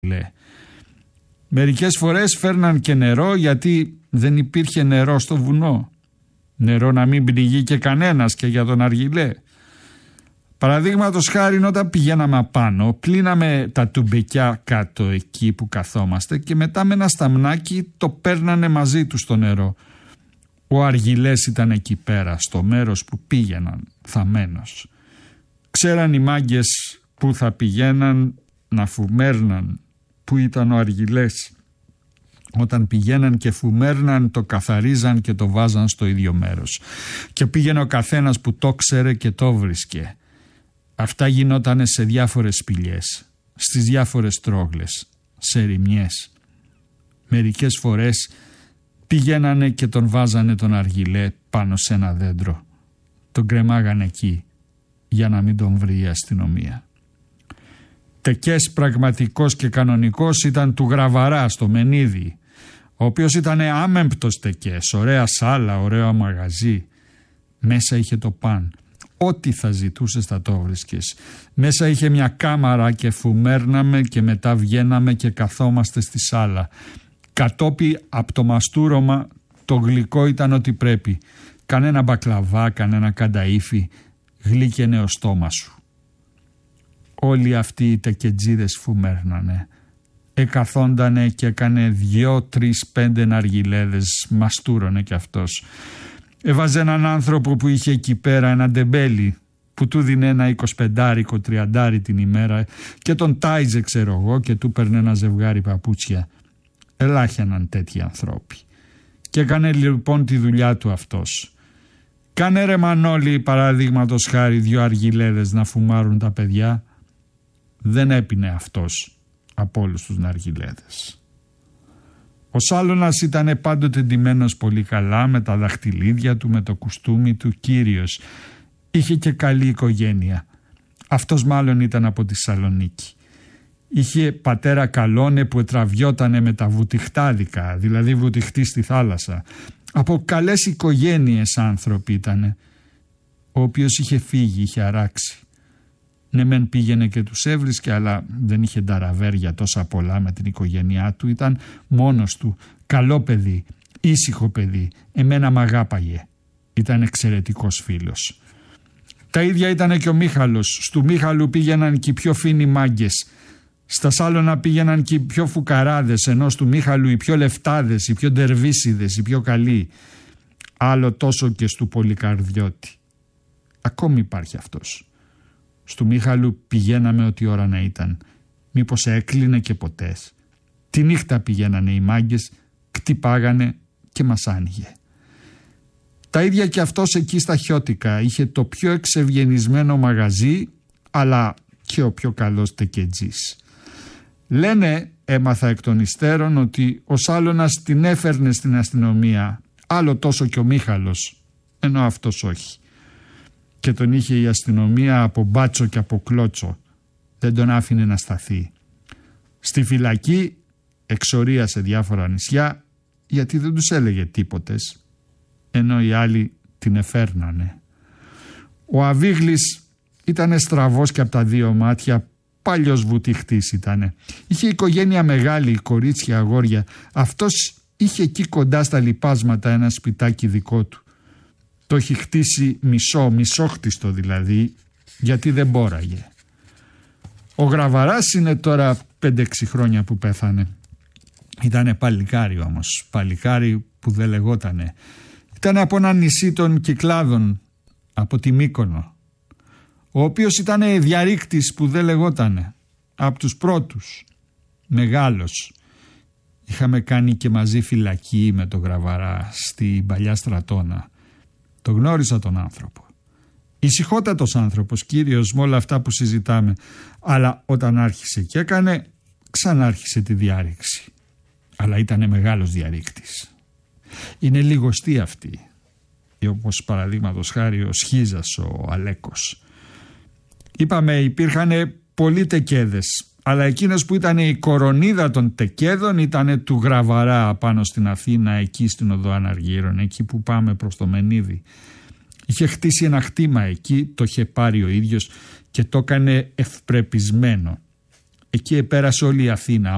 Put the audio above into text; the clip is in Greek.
αργυλέ. Μερικές φορές φέρναν και νερό, γιατί δεν υπήρχε νερό στο βουνό. Νερό να μην πνιγεί και κανένας και για τον αργυλέ. Παραδείγματος χάριν, όταν πηγαίναμε απάνω, πλύναμε τα τουμπεκιά κάτω εκεί που καθόμαστε και μετά με ένα σταμνάκι το παίρνανε μαζί του στο νερό. Ο αργυλές ήταν εκεί πέρα, στο μέρος που πήγαιναν, θαμμένος. Ξέραν οι μάγκες που θα πηγαίναν να φουμέρναν, που ήταν ο αργυλές. Όταν πηγαίναν και φουμέρναν, το καθαρίζαν και το βάζαν στο ίδιο μέρος. Και πήγαινε ο καθένας που το ξέρε και το βρίσκε. Αυτά γινότανε σε διάφορες σπηλιές, στις διάφορες τρόγλες, σε ρημιές. Μερικές φορές πηγαίνανε και τον βάζανε τον αργυλέ πάνω σε ένα δέντρο. Τον κρεμάγανε εκεί για να μην τον βρει η αστυνομία. Τεκές πραγματικός και κανονικός ήταν του Γραβαρά στο Μενίδη, ο οποίος ήταν άμεμπτος τεκές, ωραία σάλα, ωραίο μαγαζί. Μέσα είχε το παν. Ό,τι θα ζητούσες θα το βρίσκες. Μέσα είχε μια κάμαρα και φουμέρναμε και μετά βγαίναμε και καθόμαστε στη σάλα. Κατόπι από το μαστούρωμα το γλυκό ήταν ό,τι πρέπει. Κανένα μπακλαβά, κανένα κανταΐφι, γλύκαινε ο στόμα σου. Όλοι αυτοί οι τεκετζίδες φουμέρνανε. Εκαθόντανε και έκανε 2, 3, 5 ναργιλέδες, μαστούρωνε κι αυτός. Έβαζε έναν άνθρωπο που είχε εκεί πέρα ένα ντεμπέλι που του δίνε ένα 25, 30 την ημέρα και τον τάιζε, ξέρω εγώ, και του παίρνε ένα ζευγάρι παπούτσια. Ελάχιαναν τέτοιοι ανθρώποι. Και έκανε λοιπόν τη δουλειά του αυτός. Κάνε ρε Μανώλη, παραδείγματος χάρη, 2 αργιλέδες να φουμάρουν τα παιδιά. Δεν έπινε αυτός από όλους τους ναργιλέδες. Ο Σάλωνας ήταν πάντοτε ντυμένος πολύ καλά, με τα δαχτυλίδια του, με το κουστούμι του, κύριος. Είχε και καλή οικογένεια. Αυτός μάλλον ήταν από τη Σαλονίκη. Είχε πατέρα καλόνε που τραβιότανε με τα βουτυχτάδικα, δηλαδή βουτυχτή στη θάλασσα. Από καλές οικογένειες άνθρωποι ήτανε. Ο οποίος είχε φύγει, είχε αράξει. Ναι μεν πήγαινε και τους έβρισκε, αλλά δεν είχε νταραβέρια τόσα πολλά με την οικογένειά του. Ήταν μόνος του, καλό παιδί, ήσυχο παιδί, εμένα μ' αγάπαγε. Ήταν εξαιρετικός φίλος. Τα ίδια ήταν και ο Μίχαλος. Στου Μίχαλου πήγαιναν και οι πιο φίνοι μάγκες. Στα Σάλωνα πήγαιναν και οι πιο φουκαράδες, ενώ στου Μίχαλου οι πιο λεφτάδες, οι πιο ντερβίσιδες, οι πιο καλοί. Άλλο τόσο και στου Πολυκαρδιώτη. Ακόμη υπάρχει αυτός. Στου Μίχαλου πηγαίναμε ό,τι ώρα να ήταν. Μήπως έκλεινε και ποτέ. Τη νύχτα πηγαίνανε οι μάγκες, κτυπάγανε και μας άνοιγε. Τα ίδια και αυτός εκεί στα Χιώτικα. Είχε το πιο εξευγενισμένο μαγαζί, αλλά και ο πιο καλός τεκετζής. Λένε, έμαθα εκ των υστέρων, ότι ο Σάλωνας την έφερνε στην αστυνομία, άλλο τόσο και ο Μίχαλος, ενώ αυτός όχι. Και τον είχε η αστυνομία από μπάτσο και από κλώτσο. Δεν τον άφηνε να σταθεί. Στη φυλακή εξορία σε διάφορα νησιά, γιατί δεν τους έλεγε τίποτες, ενώ οι άλλοι την εφέρνανε. Ο Αβίγλης ήτανε στραβός και από τα 2 μάτια, παλιός βουτυχτής ήτανε. Είχε οικογένεια μεγάλη, κορίτσια, αγόρια. Αυτός είχε εκεί κοντά στα λιπάσματα ένα σπιτάκι δικό του. Το έχει χτίσει μισόχτιστο δηλαδή, γιατί δεν μπόραγε. Ο Γραβαράς είναι τώρα 5-6 χρόνια που πέθανε. Ήτανε παλικάρι όμως, παλικάρι που δεν λεγότανε. Ήτανε από ένα νησί των Κυκλάδων, από τη Μύκονο, ο οποίος ήτανε διαρρήκτης που δεν λεγότανε, από τους πρώτους, μεγάλος. Είχαμε κάνει και μαζί φυλακή με τον Γραβαρά στην παλιά Στρατώνα. Το γνώρισα τον άνθρωπο. Ησυχότατος άνθρωπος, κύριος με όλα αυτά που συζητάμε. Αλλά όταν άρχισε και έκανε, ξανάρχισε τη διάρρηξη. Αλλά ήτανε μεγάλος διαρρήκτης. Είναι λιγοστοί αυτοί. Όπως παραδείγματος χάρη ο Σχίζας, ο Αλέκος. Είπαμε υπήρχαν πολλοί τεκέδες. Αλλά εκείνος που ήταν η κορονίδα των τεκέδων ήταν του Γραβαρά πάνω στην Αθήνα, εκεί στην οδό Αναργύρων, εκεί που πάμε προς το Μενίδη. Είχε χτίσει ένα χτήμα εκεί, το είχε πάρει ο ίδιος και το έκανε ευπρεπισμένο. Εκεί επέρασε όλη η Αθήνα,